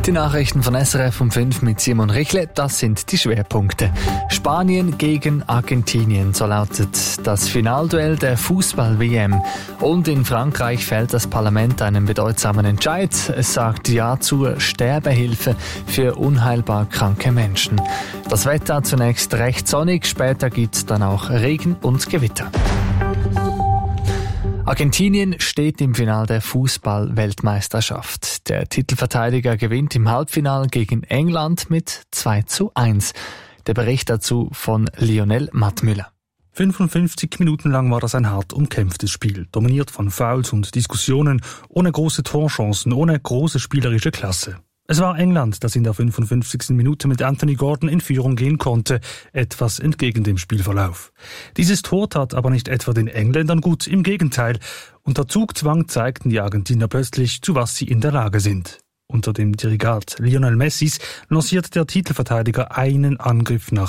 Die Nachrichten von SRF um 5 mit Simon Richle, das sind die Schwerpunkte. Spanien gegen Argentinien, so lautet das Finalduell der Fußball-WM. Und in Frankreich fällt das Parlament einen bedeutsamen Entscheid. Es sagt Ja zur Sterbehilfe für unheilbar kranke Menschen. Das Wetter zunächst recht sonnig, später gibt's dann auch Regen und Gewitter. Argentinien steht im Finale der Fußball-Weltmeisterschaft. Der Titelverteidiger gewinnt im Halbfinale gegen England mit 2:1. Der Bericht dazu von Lionel Mattmüller. 55 Minuten lang war das ein hart umkämpftes Spiel, dominiert von Fouls und Diskussionen, ohne große Torchancen, ohne große spielerische Klasse. Es war England, das in der 55. Minute mit Anthony Gordon in Führung gehen konnte, etwas entgegen dem Spielverlauf. Dieses Tor tat aber nicht etwa den Engländern gut, im Gegenteil. Unter Zugzwang zeigten die Argentinier plötzlich, zu was sie in der Lage sind. Unter dem Dirigat Lionel Messis lanciert der Titelverteidiger einen Angriff nach